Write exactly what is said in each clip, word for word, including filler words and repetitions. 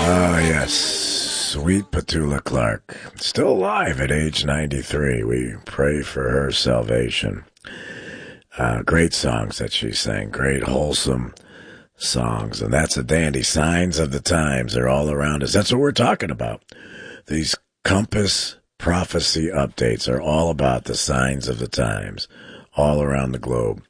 Ah, yes. Sweet Petula Clark. Still alive at age ninety-three. We pray for her salvation. Uh, great songs that she sang. Great, wholesome songs. And that's a dandy. Signs of the times. They're all around us. That's what we're talking about. These Compass Prophecy updates are all about the signs of the times all around the globe.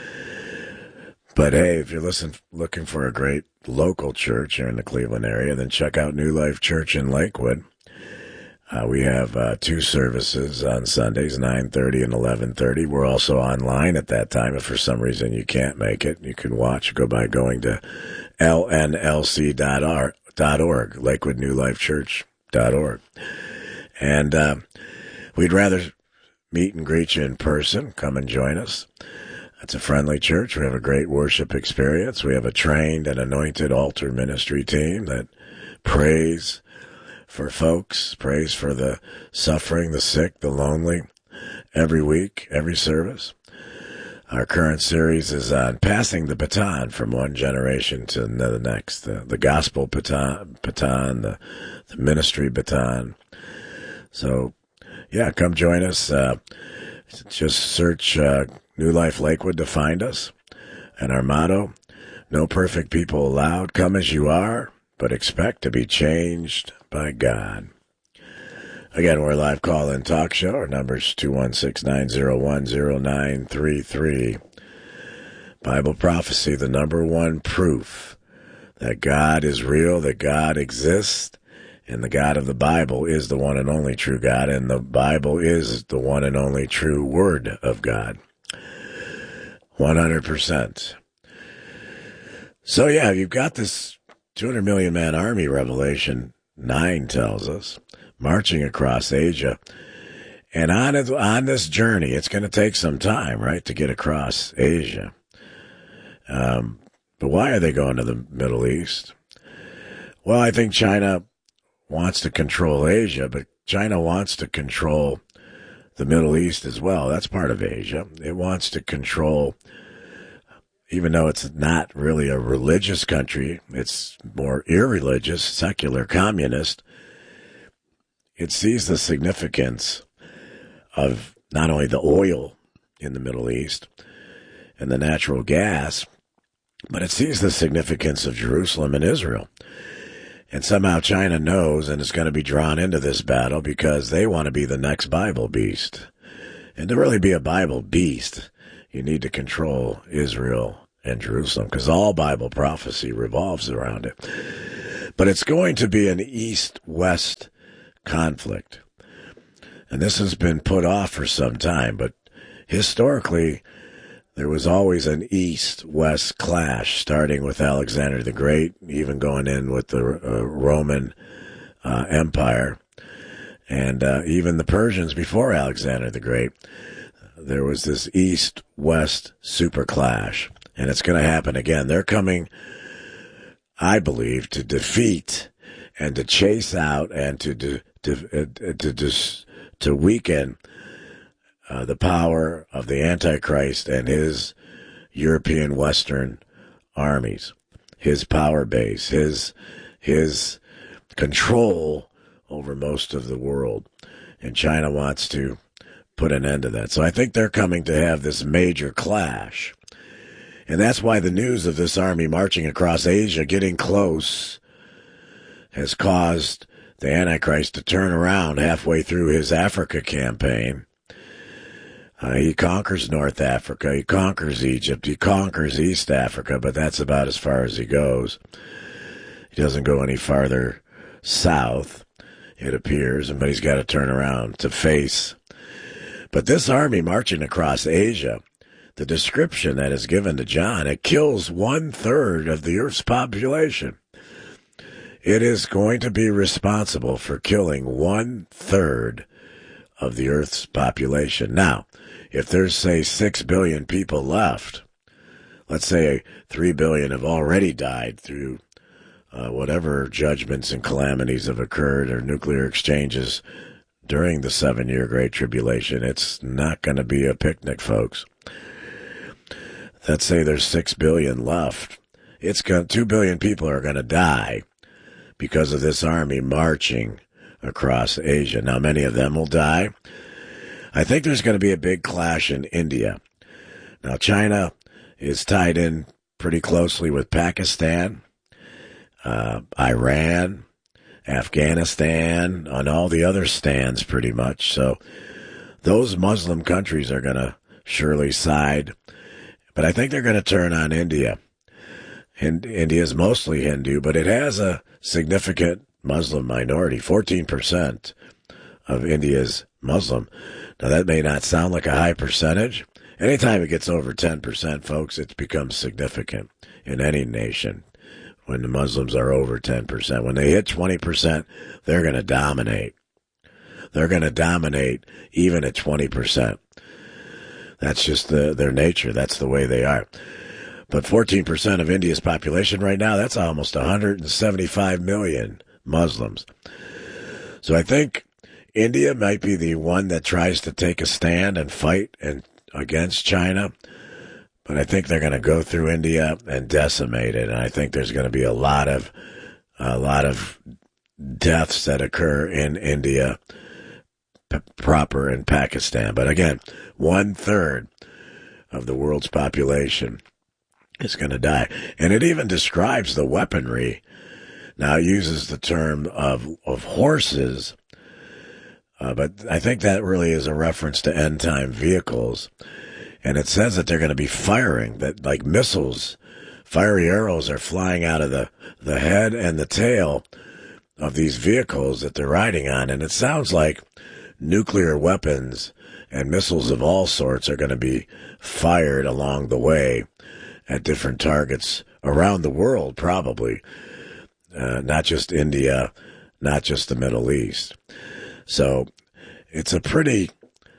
But hey, if you're listen, looking for a great local church here in the Cleveland area, then check out New Life Church in Lakewood. Uh, we have uh, two services on Sundays, nine thirty and eleven thirty. We're also online at that time. If for some reason you can't make it, you can watch. Go by going to L N L C dot org, Lakewood New Life Church dot org. And uh, we'd rather meet and greet you in person. Come and join us. It's a friendly church. We have a great worship experience. We have a trained and anointed altar ministry team that prays for folks, prays for the suffering, the sick, the lonely, every week, every service. Our current series is on passing the baton from one generation to the next, the, the gospel baton, baton the, the ministry baton. So, yeah, come join us. Uh, just search uh, New Life Lakewood to find us. And our motto, no perfect people allowed. Come as you are, but expect to be changed by God. Again, we're a live call-in talk show. Our number's two one six, nine zero one, zero nine three three. Bible prophecy, the number one proof that God is real, that God exists, and the God of the Bible is the one and only true God, and the Bible is the one and only true Word of God. one hundred percent. So, yeah, you've got this two hundred million man army, Revelation nine tells us, marching across Asia. And on, on this journey, it's going to take some time, right, to get across Asia. Um, but why are they going to the Middle East? Well, I think China wants to control Asia, but China wants to control the Middle East as well. That's part of Asia. It wants to control, even though it's not really a religious country, it's more irreligious, secular, communist. It sees the significance of not only the oil in the Middle East and the natural gas, but it sees the significance of Jerusalem and Israel. And somehow China knows and is going to be drawn into this battle because they want to be the next Bible beast. And to really be a Bible beast, you need to control Israel and Jerusalem because all Bible prophecy revolves around it. But it's going to be an east-west conflict. And this has been put off for some time, but historically, there was always an east-west clash, starting with Alexander the Great, even going in with the uh, Roman uh, Empire, and uh, even the Persians before Alexander the Great. There was this east-west super clash, and it's going to happen again. They're coming, I believe, to defeat and to chase out and to to to to, to, to weaken Uh, the power of the Antichrist and his European Western armies, his power base, his his control over most of the world. And China wants to put an end to that. So I think they're coming to have this major clash. And that's why the news of this army marching across Asia, getting close, has caused the Antichrist to turn around halfway through his Africa campaign. Uh, he conquers North Africa, he conquers Egypt, he conquers East Africa, but that's about as far as he goes. He doesn't go any farther south, it appears, but he's got to turn around to face. But this army marching across Asia, the description that is given to John, it kills one-third of the Earth's population. It is going to be responsible for killing one-third of the Earth's population. Now, if there's, say, six billion people left, let's say three billion have already died through uh, whatever judgments and calamities have occurred or nuclear exchanges during the seven-year Great Tribulation, it's not going to be a picnic, folks. Let's say there's six billion left. It's going, two billion people are going to die because of this army marching across Asia. Now, many of them will die. I think there's going to be a big clash in India. Now, China is tied in pretty closely with Pakistan, uh, Iran, Afghanistan, on all the other stands pretty much. So those Muslim countries are going to surely side. But I think they're going to turn on India. And India is mostly Hindu, but it has a significant Muslim minority. fourteen percent of India is Muslim. Now, that may not sound like a high percentage. Anytime it gets over ten percent, folks, it becomes significant in any nation when the Muslims are over ten percent. When they hit twenty percent, they're going to dominate. They're going to dominate even at twenty percent. That's just the, their nature. That's the way they are. But fourteen percent of India's population right now, that's almost one hundred seventy-five million Muslims. So I think India might be the one that tries to take a stand and fight and against China. But I think they're going to go through India and decimate it. And I think there's going to be a lot of a lot of deaths that occur in India p- proper in Pakistan. But again, one third of the world's population is going to die. And it even describes the weaponry. Now, it uses the term of, of horses, uh, but I think that really is a reference to end-time vehicles. And it says that they're going to be firing, that like missiles, fiery arrows are flying out of the, the head and the tail of these vehicles that they're riding on. And it sounds like nuclear weapons and missiles of all sorts are going to be fired along the way at different targets around the world, probably. Uh, not just India, not just the Middle East. So it's a pretty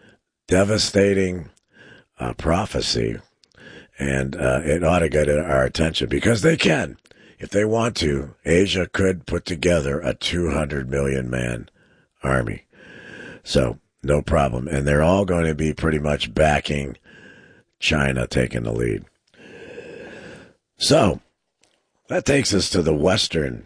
devastating uh, prophecy, and uh, it ought to get our attention because they can. If they want to, Asia could put together a two hundred million man army. So no problem. And they're all going to be pretty much backing China taking the lead. So that takes us to the Western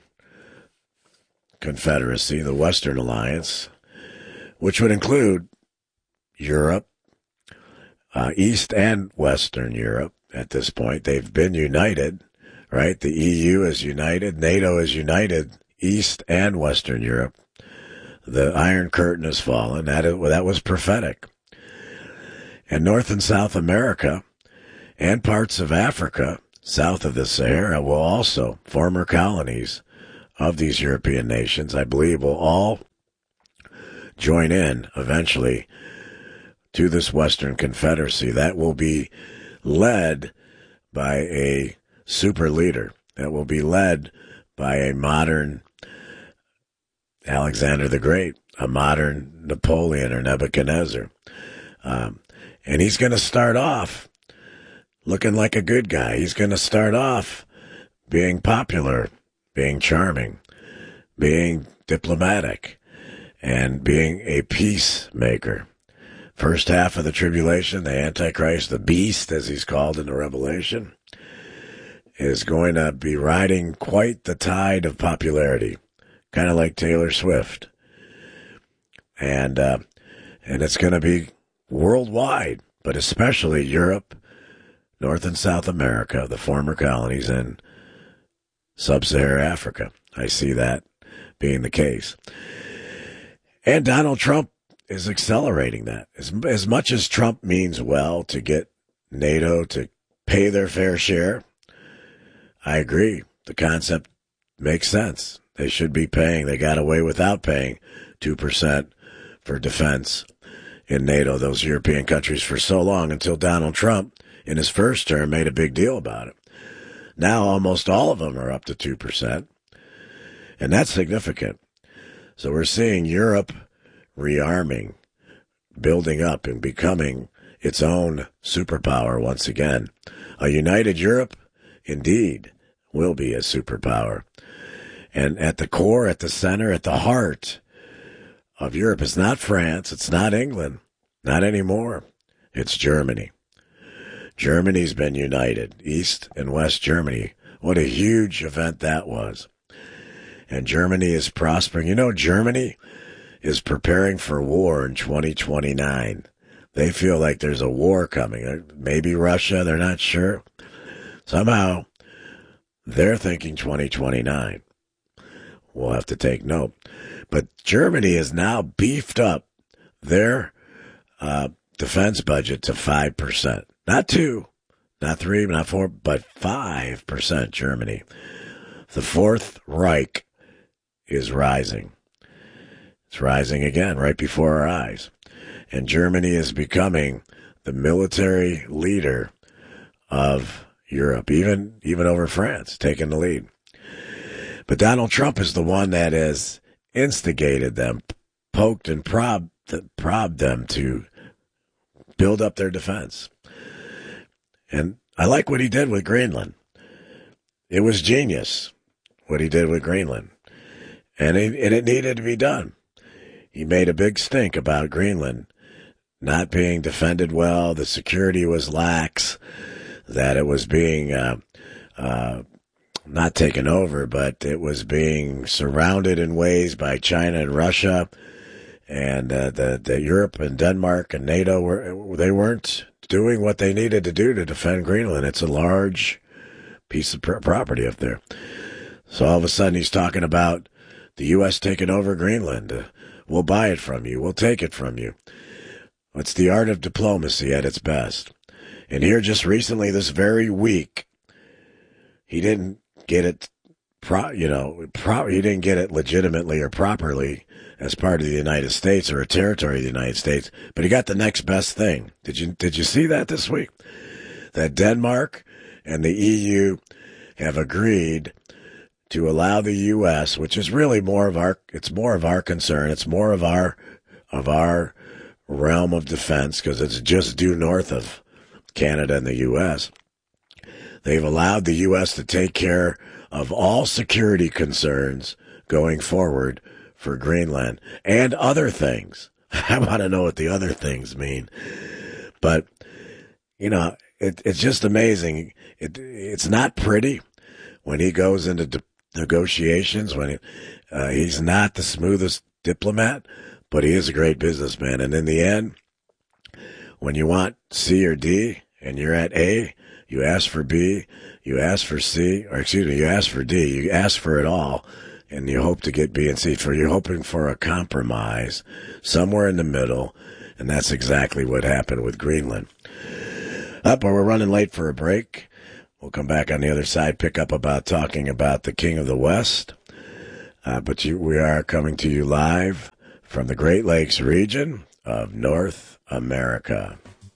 Confederacy, the Western Alliance, which would include Europe, uh, East and Western Europe at this point. They've been united, right? The E U is united. NATO is united, East and Western Europe. The Iron Curtain has fallen. That, that was prophetic. And North and South America and parts of Africa south of the Sahara will also, former colonies of these European nations, I believe, will all join in eventually to this Western Confederacy that will be led by a super leader, that will be led by a modern Alexander the Great, a modern Napoleon or Nebuchadnezzar. Um, and he's going to start off looking like a good guy. He's going to start off being popular, being charming, being diplomatic, and being a peacemaker. First half of the tribulation, the Antichrist, the beast, as he's called in the Revelation, is going to be riding quite the tide of popularity, kind of like Taylor Swift. And, uh, and it's going to be worldwide, but especially Europe, North and South America, the former colonies, and sub-Saharan Africa. I see that being the case. And Donald Trump is accelerating that. As, as much as Trump means well to get NATO to pay their fair share, I agree. The concept makes sense. They should be paying. They got away without paying two percent for defense in NATO, those European countries, for so long until Donald Trump, in his first term, made a big deal about it. Now almost all of them are up to two percent, and that's significant. So we're seeing Europe rearming, building up, and becoming its own superpower once again. A united Europe, indeed, will be a superpower. And at the core, at the center, at the heart of Europe is not France, it's not England, not anymore. It's Germany. Germany's been united, East and West Germany. What a huge event that was. and Germany is prospering. You know, Germany is preparing for war in twenty twenty-nine. They feel like there's a war coming. Maybe Russia, they're not sure. Somehow, they're thinking twenty twenty-nine. We'll have to take note. But Germany has now beefed up their uh, defense budget to five percent. Not two, not three, not four, but five percent Germany. The Fourth Reich is rising. It's rising again right before our eyes. And Germany is becoming the military leader of Europe, even even over France, taking the lead. But Donald Trump is the one that has instigated them, poked and probbed, probbed them to build up their defense. And I like what he did with Greenland. It was genius, what he did with Greenland. And it, and it needed to be done. He made a big stink about Greenland not being defended well, the security was lax, that it was being uh, uh, not taken over, but it was being surrounded in ways by China and Russia, and uh, the, the Europe and Denmark and NATO, were they weren't doing what they needed to do to defend Greenland. It's a large piece of pr- property up there. So all of a sudden he's talking about the U S taking over Greenland. Uh, we'll buy it from you. We'll take it from you. It's the art of diplomacy at its best. And here just recently, this very week, he didn't get it, pro, you know, pro, he didn't get it legitimately or properly as part of the United States or a territory of the United States, but he got the next best thing. Did you did you see that this week? That Denmark and the E U have agreed to allow the U S, which is really more of our, it's more of our concern, it's more of our of our realm of defense because it's just due north of Canada and the U S. They've allowed the U S to take care of all security concerns going forward for Greenland and other things. I want to know what the other things mean. But, you know, it, it's just amazing. It, it's not pretty when he goes into de- negotiations, when he, uh, he's not the smoothest diplomat, but he is a great businessman. And in the end, when you want C or D and you're at A, you ask for B, you ask for C, or excuse me, you ask for D, you ask for it all, and you hope to get B and C. For you're hoping for a compromise somewhere in the middle, and that's exactly what happened with Greenland. Up, but we're running late for a break. We'll come back on the other side, pick up about talking about the King of the West. Uh, but you, we are coming to you live from the Great Lakes region of North America.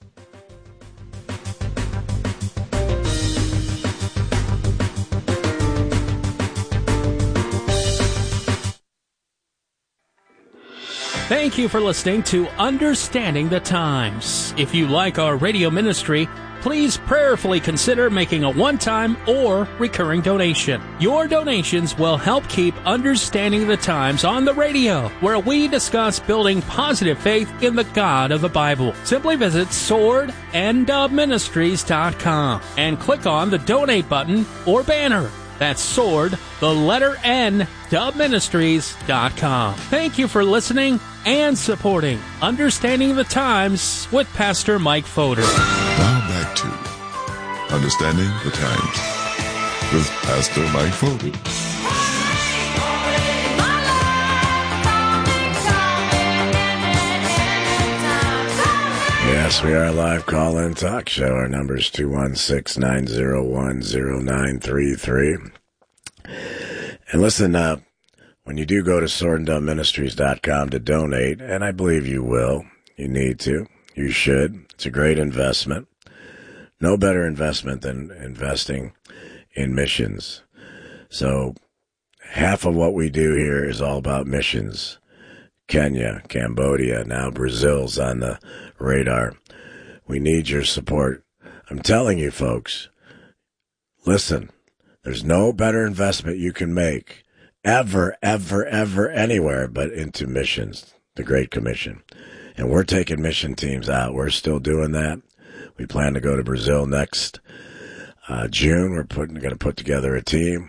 Thank you for listening to Understanding the Times. If you like our radio ministry, please prayerfully consider making a one-time or recurring donation. Your donations will help keep Understanding the Times on the radio, where we discuss building positive faith in the God of the Bible. Simply visit sword and dove ministries dot com and click on the donate button or banner. That's sword, the letter N, dove ministries dot com. Thank you for listening and supporting Understanding the Times with Pastor Mike Fodor. Now back to Understanding the Times with Pastor Mike Fodor. Yes, we are a live call-in talk show. Our number is two one six, nine zero one, zero nine three three. And listen, uh, when you do go to sword and dove ministries dot com to donate, and I believe you will, you need to, you should. It's a great investment. No better investment than investing in missions. So half of what we do here is all about missions. Kenya, Cambodia, now Brazil's on the radar. We need your support. I'm telling you, folks, listen, there's no better investment you can make ever, ever, ever, anywhere but into missions, the Great Commission. And we're taking mission teams out. We're still doing that. We plan to go to Brazil next uh, June. We're putting going to put together a team.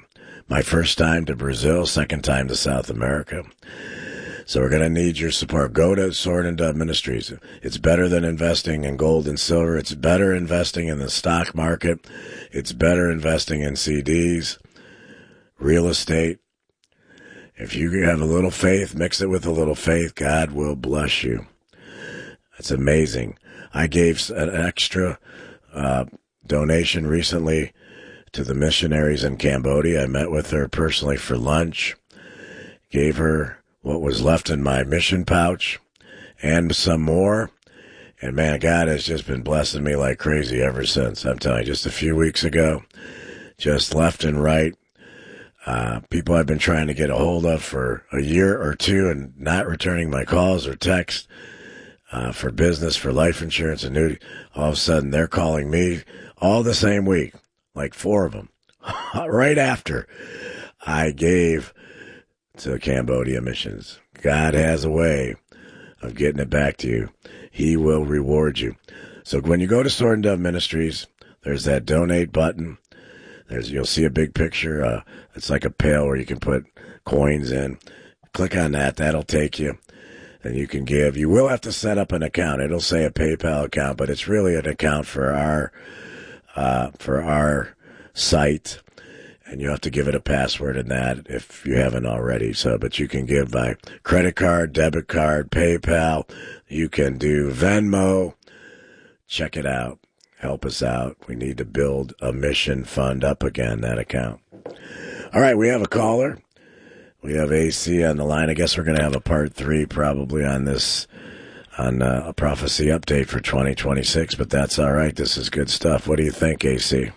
My first time to Brazil, second time to South America. So we're going to need your support. Go to Sword and Dove Ministries. It's better than investing in gold and silver. It's better investing in the stock market. It's better investing in C Ds, real estate. If you have a little faith, mix it with a little faith, God will bless you. It's amazing. I gave an extra uh, donation recently to the missionaries in Cambodia. I met with her personally for lunch, gave her what was left in my mission pouch and some more. And man, God has just been blessing me like crazy ever since. I'm telling you, just a few weeks ago, just left and right. Uh, people I've been trying to get a hold of for a year or two and not returning my calls or texts uh, for business, for life insurance, and new. All of a sudden, they're calling me all the same week, like four of them, right after I gave to Cambodia missions. God has a way of getting it back to you. He will reward you. So when you go to Sword and Dove Ministries, there's that donate button. There's, you'll see a big picture. Uh, it's like a pail where you can put coins in. Click on that. That'll take you. And you can give. You will have to set up an account. It'll say a PayPal account, but it's really an account for our uh, for our site. And you have to give it a password in that if you haven't already. So, but you can give by credit card, debit card, PayPal. You can do Venmo. Check it out. Help us out. We need to build a mission fund up again, that account. All right, we have a caller. We have A C on the line. I guess we're going to have a part three probably on this, on uh, a prophecy update for twenty twenty-six, but that's all right. This is good stuff. What do you think, A C?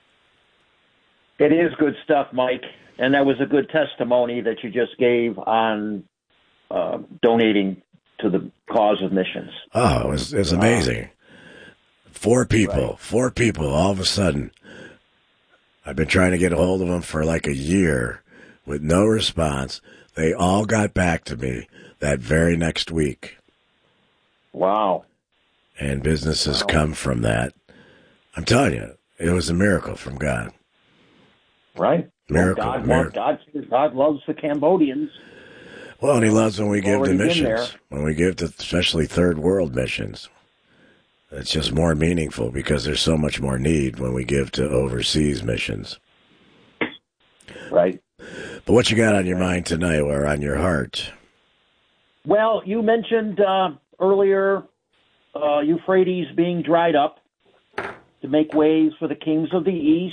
It is good stuff, Mike, and that was a good testimony that you just gave on uh, donating to the cause of missions. Oh, it was, it was amazing. Uh, Four people, right. four people, all of a sudden. I've been trying to get a hold of them for like a year with no response. They all got back to me that very next week. Wow. And business has wow. come from that. I'm telling you, it was a miracle from God. Right. Miracle. Well, God, miracle. God, God loves the Cambodians. Well, and he loves when we We've give to already been missions, there. when we give to especially third world missions. It's just more meaningful because there's so much more need when we give to overseas missions. Right. But what you got on your mind tonight or on your heart? Well, you mentioned uh, earlier uh, Euphrates being dried up to make ways for the kings of the East.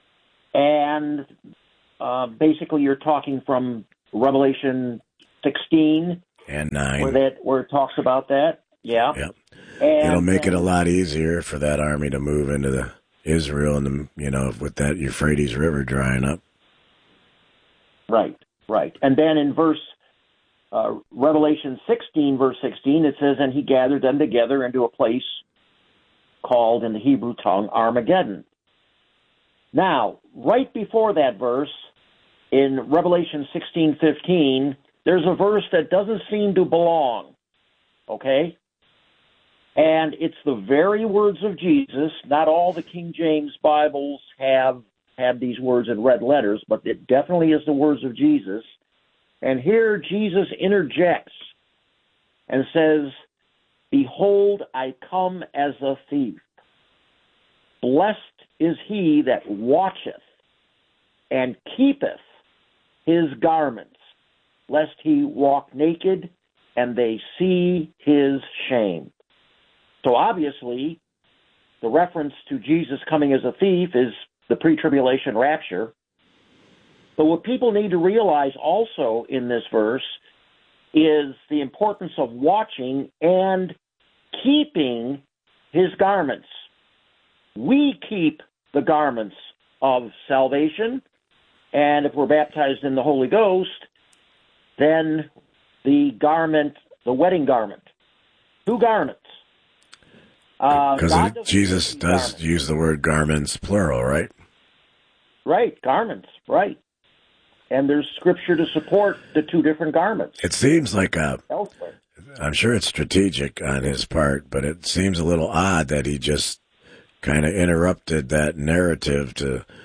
And uh, basically you're talking from Revelation sixteen. And nine. Where, that, where it talks about that. Yeah. Yep. And, It'll make it a and, lot easier for that army to move into the Israel and the, you know, with that Euphrates River drying up. Right, right. And then in verse uh, Revelation sixteen, verse sixteen, it says, "And he gathered them together into a place called in the Hebrew tongue Armageddon." Now, right before that verse, in Revelation sixteen fifteen, there's a verse that doesn't seem to belong. Okay? And it's the very words of Jesus. Not all the King James Bibles have have these words in red letters, but it definitely is the words of Jesus. And here Jesus interjects and says, "Behold, I come as a thief. Blessed is he that watcheth and keepeth his garments, lest he walk naked and they see his shame." So obviously, the reference to Jesus coming as a thief is the pre-tribulation rapture. But what people need to realize also in this verse is the importance of watching and keeping his garments. We keep the garments of salvation, and if we're baptized in the Holy Ghost, then the garment, the wedding garment. Two garments. Because uh, Jesus does garments. use the word garments, plural, right? Right, garments, right. And there's scripture to support the two different garments. It seems like a, elsewhere. I'm sure it's strategic on his part, but it seems a little odd that he just kind of interrupted that narrative to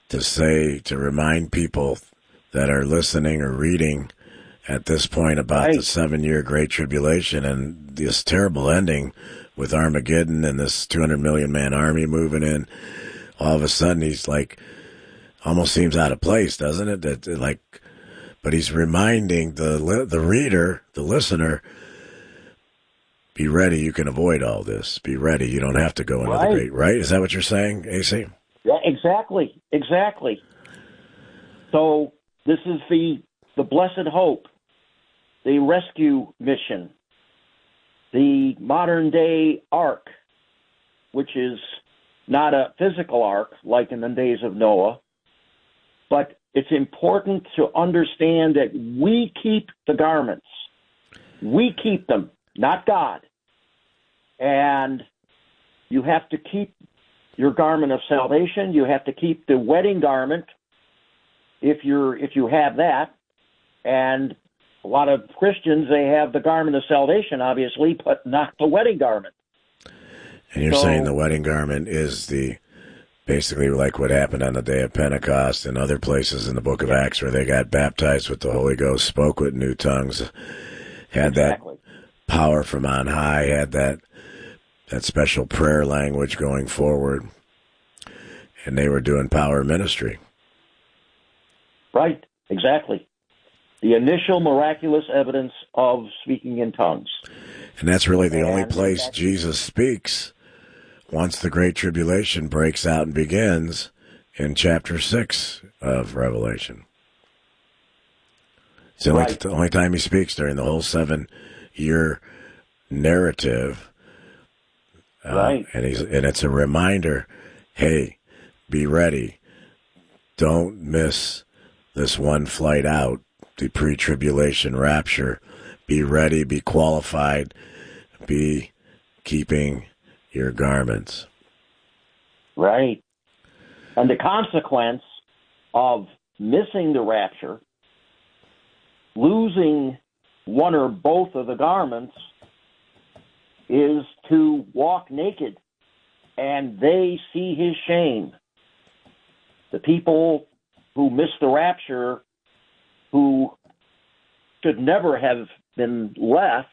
to say, to remind people that are listening or reading at this point about right. the seven-year Great Tribulation and this terrible ending with Armageddon and this two hundred million man army moving in? All of a sudden, he's like, almost seems out of place, doesn't it? That like, but he's reminding the the reader, the listener, be ready. You can avoid all this. Be ready. You don't have to go into right. the great. Right? Is that what you're saying, A C? Yeah, exactly, exactly. So this is the the blessed hope, the rescue mission, the modern day ark, which is not a physical ark like in the days of Noah, but it's important to understand that we keep the garments. We keep them, not God. And you have to keep your garment of salvation. You have to keep the wedding garment if you're if you have that. And a lot of Christians, they have the garment of salvation, obviously, but not the wedding garment. And you're so, saying the wedding garment is the basically like what happened on the day of Pentecost and other places in the book of Acts where they got baptized with the Holy Ghost, spoke with new tongues, had exactly. that power from on high, had that that special prayer language going forward, and they were doing power ministry. Right, exactly. The initial miraculous evidence of speaking in tongues. And that's really the and only place exactly. Jesus speaks once the Great Tribulation breaks out and begins in chapter six of Revelation. It's the, right. only, the only time he speaks during the whole seven-year narrative. Uh, right. And, he's, and it's a reminder, hey, be ready. Don't miss this one flight out, the pre-tribulation rapture. Be ready, be qualified, be keeping your garments. Right. And the consequence of missing the rapture, losing one or both of the garments, is to walk naked, and they see his shame. The people who miss the rapture, who should never have been left,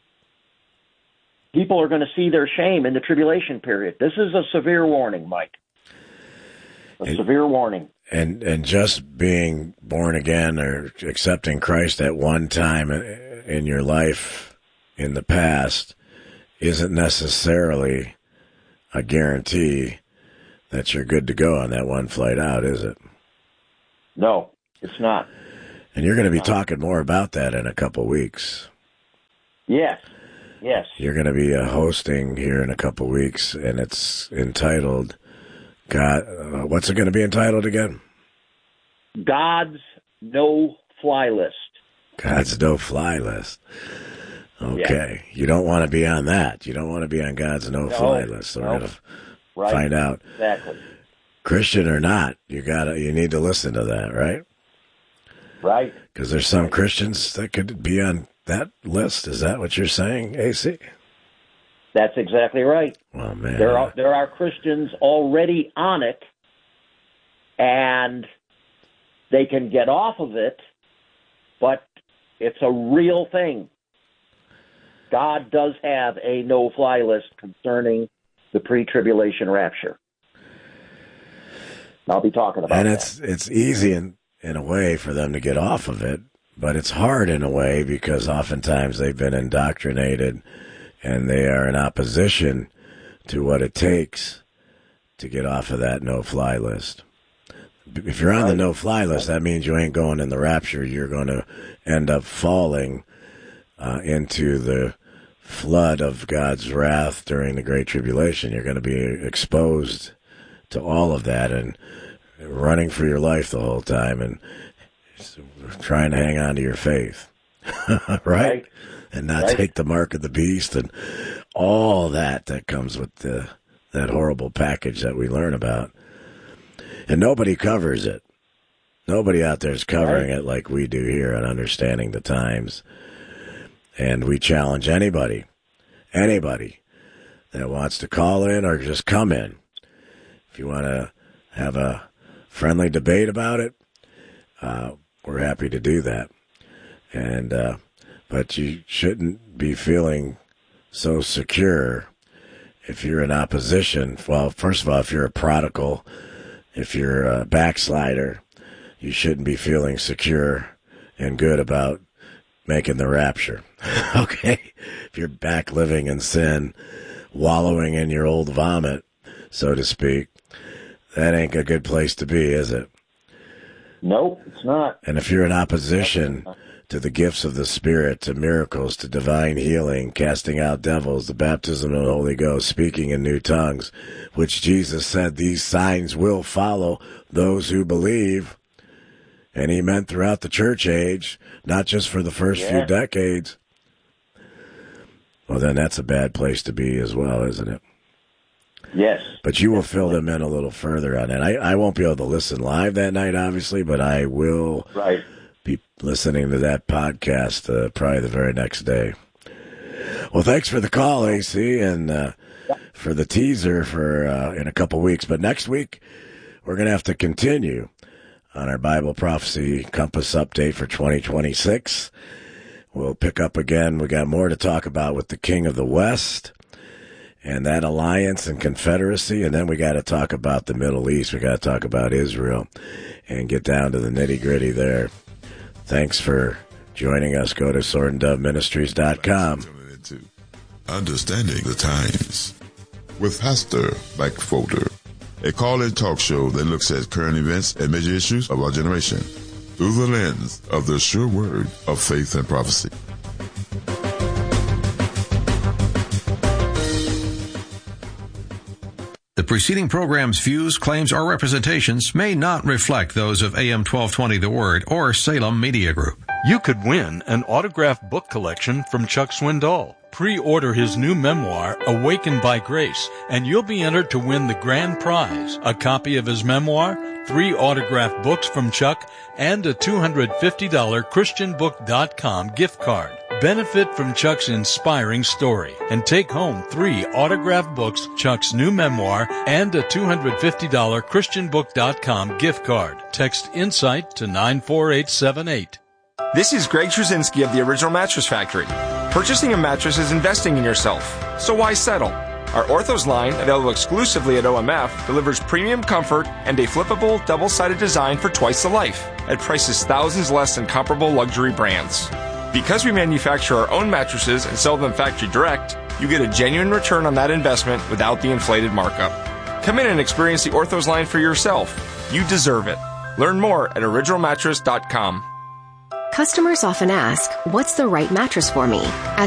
people are going to see their shame in the tribulation period. This is a severe warning, Mike. A and, severe warning. And and just being born again or accepting Christ at one time in your life in the past isn't necessarily a guarantee that you're good to go on that one flight out, is it? No, it's not. And you're going to be talking more about that in a couple weeks. Yes, yes. You're going to be uh, hosting here in a couple weeks, and it's entitled, God, uh, what's it going to be entitled again? God's no-fly list. God's no-fly list. Okay. Yeah. You don't want to be on that. You don't want to be on God's no-fly no, list. So no. we're going to right. find out. Exactly. Christian or not, you gotta, you need to listen to that, right? Right. Because there's some Christians that could be on that list. Is that what you're saying, A C? That's exactly right. Well, man. There are there are Christians already on it, and they can get off of it, but it's a real thing. God does have a no-fly list concerning the pre-tribulation rapture. I'll be talking about that. And it's it's easy in, in a way for them to get off of it, but it's hard in a way because oftentimes they've been indoctrinated and they are in opposition to what it takes to get off of that no-fly list. If you're on the no-fly list, that means you ain't going in the rapture. You're going to end up falling uh, into the flood of God's wrath during the Great Tribulation. You're going to be exposed to all of that and running for your life the whole time and trying to hang on to your faith, right? right? And not right. take the mark of the beast and all that that comes with the that horrible package that we learn about. And nobody covers it. Nobody out there is covering right. it like we do here on Understanding the Times. And we challenge anybody, anybody that wants to call in or just come in. If you want to have a friendly debate about it, uh, we're happy to do that. And uh, but you shouldn't be feeling so secure if you're in opposition. Well, first of all, if you're a prodigal, if you're a backslider, you shouldn't be feeling secure and good about making the rapture. Okay? If you're back living in sin, wallowing in your old vomit, so to speak, that ain't a good place to be, is it? Nope, it's not. And if you're in opposition to the gifts of the Spirit, to miracles, to divine healing, casting out devils, the baptism of the Holy Ghost, speaking in new tongues, which Jesus said these signs will follow those who believe, and he meant throughout the church age, not just for the first yeah. few decades, well, then that's a bad place to be as well, isn't it? Yes. But you will fill them in a little further on that. I, I won't be able to listen live that night, obviously, but I will right. be listening to that podcast uh, probably the very next day. Well, thanks for the call, A C, and uh, for the teaser for uh, in a couple weeks. But next week, we're going to have to continue on our Bible Prophecy Compass update for twenty twenty-six. We'll pick up again. We got more to talk about with the King of the West and that alliance and confederacy. And then we got to talk about the Middle East. We got to talk about Israel and get down to the nitty gritty there. Thanks for joining us. Go to sword and dove ministries dot com. Understanding the Times with Pastor Mike Folder, a call-in talk show that looks at current events and major issues of our generation through the lens of the sure word of faith and prophecy. The preceding program's views, claims, or representations may not reflect those of A M twelve twenty The Word or Salem Media Group. You could win an autographed book collection from Chuck Swindoll. Pre-order his new memoir, Awakened by Grace, and you'll be entered to win the grand prize, a copy of his memoir, three autographed books from Chuck, and a two hundred fifty dollars Christian book dot com gift card. Benefit from Chuck's inspiring story and take home three autographed books, Chuck's new memoir, and a two hundred fifty dollars Christian book dot com gift card. Text INSIGHT to nine four eight seven eight. This is Greg Trzynski of the Original Mattress Factory. Purchasing a mattress is investing in yourself, so why settle? Our Orthos line, available exclusively at O M F, delivers premium comfort and a flippable, double-sided design for twice the life, at prices thousands less than comparable luxury brands. Because we manufacture our own mattresses and sell them factory direct, you get a genuine return on that investment without the inflated markup. Come in and experience the Orthos line for yourself. You deserve it. Learn more at original mattress dot com. Customers often ask, what's the right mattress for me? At